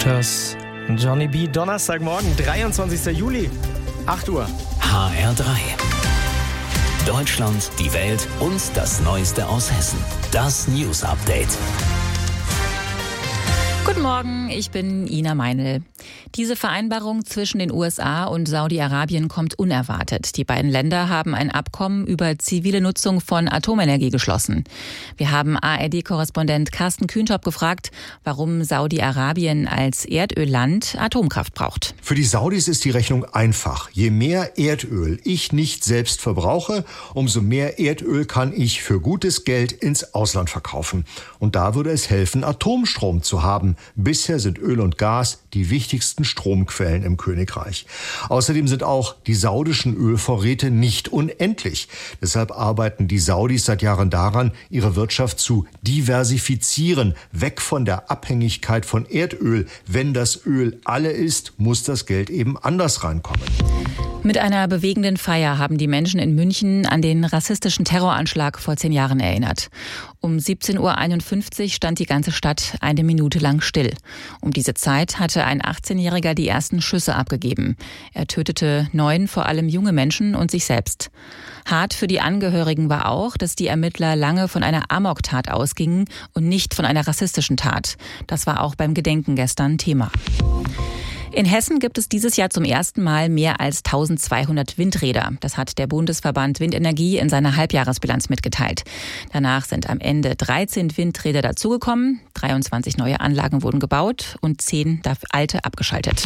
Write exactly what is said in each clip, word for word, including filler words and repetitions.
Shooters. Johnny B. Donnerstagmorgen, dreiundzwanzigster Juli, acht Uhr. H R drei. Deutschland, die Welt und das Neueste aus Hessen. Das News Update. Guten Morgen, ich bin Ina Meinl. Diese Vereinbarung zwischen den U S A und Saudi-Arabien kommt unerwartet. Die beiden Länder haben ein Abkommen über zivile Nutzung von Atomenergie geschlossen. Wir haben A R D-Korrespondent Carsten Kühntop gefragt, warum Saudi-Arabien als Erdölland Atomkraft braucht. Für die Saudis ist die Rechnung einfach. Je mehr Erdöl ich nicht selbst verbrauche, umso mehr Erdöl kann ich für gutes Geld ins Ausland verkaufen. Und da würde es helfen, Atomstrom zu haben. Bisher sind Öl und Gas die wichtigsten Stromquellen im Königreich. Außerdem sind auch die saudischen Ölvorräte nicht unendlich. Deshalb arbeiten die Saudis seit Jahren daran, ihre Wirtschaft zu diversifizieren, weg von der Abhängigkeit von Erdöl. Wenn das Öl alle ist, muss das Geld eben anders reinkommen. Mit einer bewegenden Feier haben die Menschen in München an den rassistischen Terroranschlag vor zehn Jahren erinnert. Um siebzehn Uhr einundfünfzig stand die ganze Stadt eine Minute lang still. Um diese Zeit hatte ein achtzehnjähriger die ersten Schüsse abgegeben. Er tötete neun, vor allem junge Menschen und sich selbst. Hart für die Angehörigen war auch, dass die Ermittler lange von einer Amoktat ausgingen und nicht von einer rassistischen Tat. Das war auch beim Gedenken gestern Thema. In Hessen gibt es dieses Jahr zum ersten Mal mehr als eintausendzweihundert Windräder. Das hat der Bundesverband Windenergie in seiner Halbjahresbilanz mitgeteilt. Danach sind am Ende dreizehn Windräder dazugekommen, dreiundzwanzig neue Anlagen wurden gebaut und zehn alte abgeschaltet.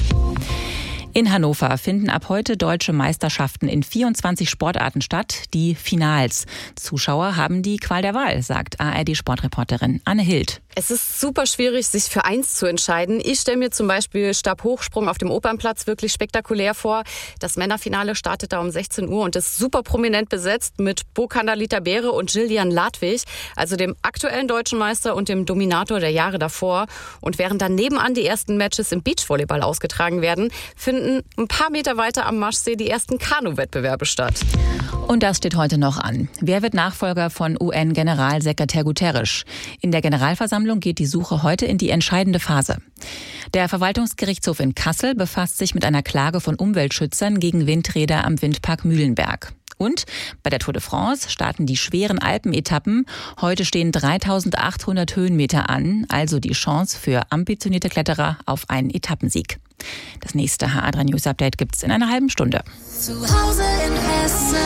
In Hannover finden ab heute deutsche Meisterschaften in vierundzwanzig Sportarten statt, die Finals. Zuschauer haben die Qual der Wahl, sagt A R D-Sportreporterin Anne Hild. Es ist super schwierig, sich für eins zu entscheiden. Ich stelle mir zum Beispiel Stabhochsprung auf dem Opernplatz wirklich spektakulär vor. Das Männerfinale startet da um sechzehn Uhr und ist super prominent besetzt mit Bo Kandalita-Beere und Gillian Ladwig, also dem aktuellen deutschen Meister und dem Dominator der Jahre davor. Und während dann nebenan die ersten Matches im Beachvolleyball ausgetragen werden, finden ein paar Meter weiter am Maschsee die ersten Kanu-Wettbewerbe statt. Und das steht heute noch an. Wer wird Nachfolger von U N-Generalsekretär Guterres? In der Generalversammlung geht die Suche heute in die entscheidende Phase. Der Verwaltungsgerichtshof in Kassel befasst sich mit einer Klage von Umweltschützern gegen Windräder am Windpark Mühlenberg. Und bei der Tour de France starten die schweren Alpenetappen. Heute stehen dreitausendachthundert Höhenmeter an, also die Chance für ambitionierte Kletterer auf einen Etappensieg. Das nächste H R drei News Update gibt's in einer halben Stunde. Zu Hause in Hessen.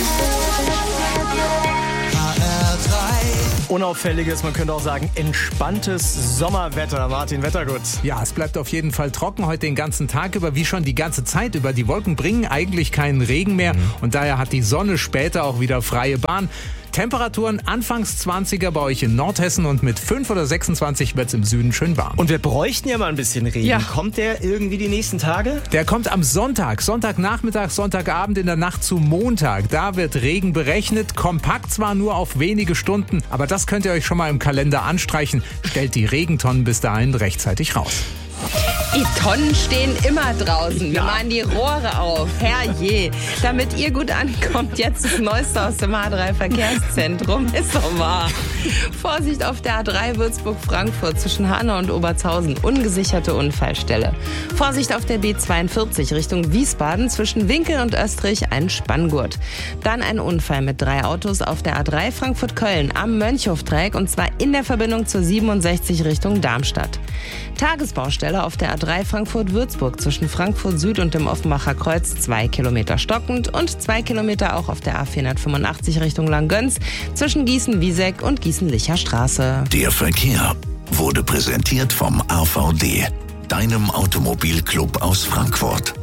H R drei. Unauffälliges, man könnte auch sagen, entspanntes Sommerwetter. Martin Wettergut. Ja, es bleibt auf jeden Fall trocken heute den ganzen Tag über, wie schon die ganze Zeit über. Die Wolken bringen eigentlich keinen Regen mehr und daher hat die Sonne später auch wieder freie Bahn. Temperaturen anfangs zwanziger bei euch in Nordhessen und mit fünf oder sechsundzwanzig wird es im Süden schön warm. Und wir bräuchten ja mal ein bisschen Regen. Ja. Kommt der irgendwie die nächsten Tage? Der kommt am Sonntag, Sonntagnachmittag, Sonntagabend in der Nacht zu Montag. Da wird Regen berechnet, kompakt zwar nur auf wenige Stunden, aber das könnt ihr euch schon mal im Kalender anstreichen. Stellt die Regentonnen bis dahin rechtzeitig raus. Die Tonnen stehen immer draußen. Wir Ja. machen die Rohre auf. Herrje. Damit ihr gut ankommt, jetzt das Neueste aus dem H drei Verkehrszentrum. Ist doch wahr. Vorsicht auf der A drei Würzburg-Frankfurt zwischen Hanau und Obertshausen. Ungesicherte Unfallstelle. Vorsicht auf der B zweiundvierzig Richtung Wiesbaden zwischen Winkel und Österreich ein Spanngurt. Dann ein Unfall mit drei Autos auf der A drei Frankfurt-Köln am Mönchhofdreieck und zwar in der Verbindung zur siebenundsechzig Richtung Darmstadt. Tagesbaustelle auf der A drei Frankfurt-Würzburg zwischen Frankfurt Süd und dem Offenbacher Kreuz zwei Kilometer stockend und zwei Kilometer auch auf der A vierhundertfünfundachtzig Richtung Langgöns zwischen Gießen-Wieseck und Gießen-Licher Straße. Der Verkehr wurde präsentiert vom A V D, deinem Automobilclub aus Frankfurt.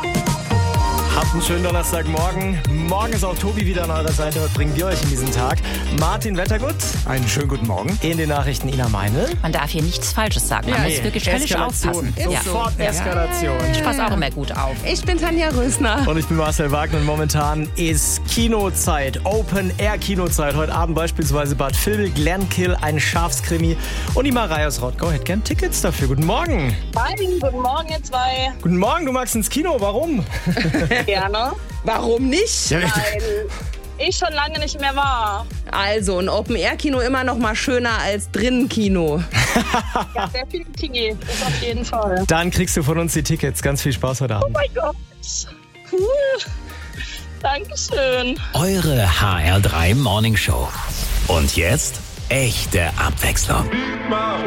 Habt einen schönen Donnerstagmorgen. Morgen ist auch Tobi wieder an eurer Seite. Was bringen wir euch in diesen Tag? Martin Wettergut. Einen schönen guten Morgen. In den Nachrichten Ina Meinl. Man darf hier nichts Falsches sagen. Man Ja, muss nee. wirklich völlig Eskalation. aufpassen. Ja. Sofort Eskalation. Ich passe auch immer gut auf. Ich bin Tanja Rösner. Und ich bin Marcel Wagner und momentan ist Kinozeit, Open-Air-Kinozeit. Heute Abend beispielsweise Bad Vilbel, Glenkill, ein Schafskrimi. Und die Mareie aus Rottgau hätte gern Tickets dafür. Guten Morgen. Hi, guten Morgen ihr zwei. Guten Morgen, du magst ins Kino. Warum? Gerne, Warum nicht? Ja, weil ich schon lange nicht mehr war. Also ein Open-Air-Kino immer noch mal schöner als Drinnen-Kino. Ja, definitiv. Das auf jeden Fall. Dann kriegst du von uns die Tickets. Ganz viel Spaß heute Oh Abend. mein Gott. Cool. Dankeschön. Eure H R drei Morning Show. Und jetzt echte Abwechslung.